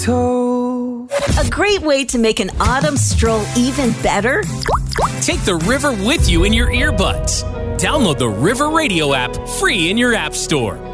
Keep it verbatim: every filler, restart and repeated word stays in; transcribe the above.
mistletoe. A great way to make an autumn stroll even better? Take the river with you in your earbuds. Download the River Radio app free in your app store.